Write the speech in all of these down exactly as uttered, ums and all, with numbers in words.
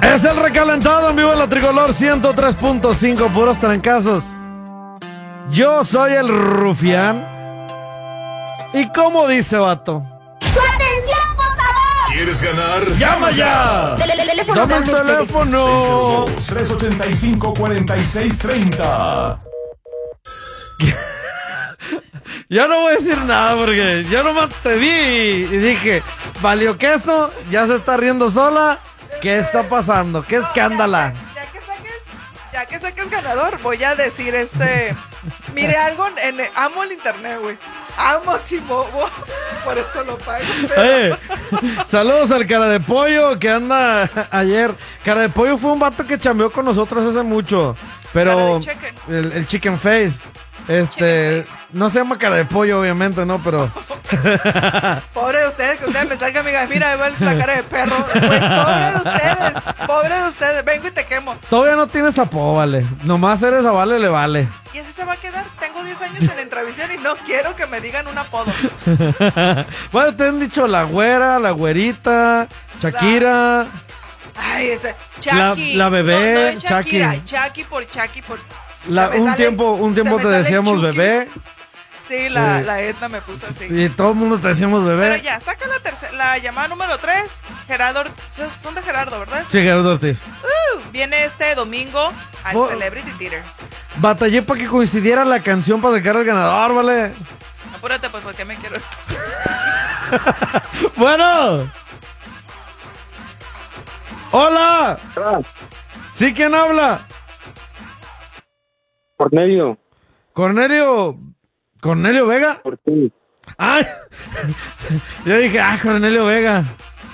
Es el recalentado en vivo en la Tricolor ciento tres punto cinco, puros trancazos. Yo soy el Rufián. ¿Y cómo dice, vato? ¡Su atención, por favor! ¿Quieres ganar? ¡Llama ya! ¡Dame el teléfono! seis ocho dos, tres ocho cinco, cuatro seis tres cero. Yo no voy a decir nada porque yo nomás te vi y dije, valió queso, ya se está riendo sola. ¿Qué está pasando? ¿Qué escándala? Ya, ya, ya que saques, ya que saques ganador, voy a decir este. Mire algo en, en- amo el internet, güey. Amo T-Mobile, por eso lo pago. pero- Eh, saludos al Cara de Pollo que anda ayer. Cara de Pollo fue un vato que chambeó con nosotros hace mucho. Pero Cara de chicken. el, el Chicken Face. Este, Chicken Face. no se llama Cara de Pollo, obviamente, ¿no? Pero Pobre de ustedes, que ustedes me salgan, amiga. Mira, me vuelve la cara de perro. Güey, pobre de ustedes. Pobre de ustedes. Vengo y te quemo. todavía no tienes apodo, vale. Nomás eres a Vale, le vale. Y así se va a quedar. Tengo diez años en la Entravisión y no quiero que me digan un apodo. Bueno, te han dicho la güera, la güerita, Shakira. Ay, ese. Chucky. La- la bebé, No, no es Shakira. Chucky. Chucky por Chucky por. La- se me un sale- tiempo, un tiempo se te me sale decíamos Chucky. bebé Sí, la, Eh, la Edna me puso así. y todo el mundo te decíamos Pero bebé. ya, saca la tercera, la llamada número tres. Gerardo, Ort- son- son de Gerardo, ¿verdad? Sí, Gerardo Ortiz. Uh, viene este domingo al Oh. Celebrity Theater. Batallé para que coincidiera la canción para sacar al ganador, ¿vale? Apúrate, pues, porque me quiero. Bueno. Hola. ¿Sí, quién habla? Cornelio, Cornelio. ¿Cornelio Vega? Ortiz. Ay. Yo dije, ah, Cornelio Vega.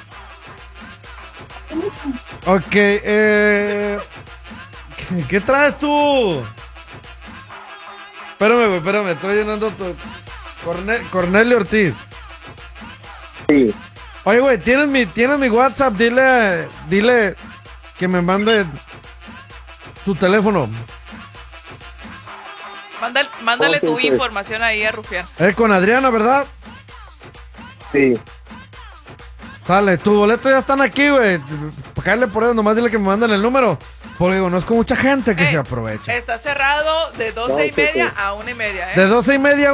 Ok, eh. ¿Qué, qué traes tú? Espérame, güey, espérame, estoy llenando tu. Corne- Cornelio Ortiz. Sí, Oye, güey, ¿tienes mi, tienes mi WhatsApp? Dile, dile que me mande tu teléfono. Mándale, mándale Ok, tu ok. información ahí a Rufián. Es con Adriana, ¿verdad? sí. Sale, tus boletos ya están aquí, güey. Cállale por eso, nomás dile que me manden el número. Porque conozco mucha gente que Ey, se aprovecha. Está cerrado de doce y Ok, media ok. a una y media, ¿eh? De doce y media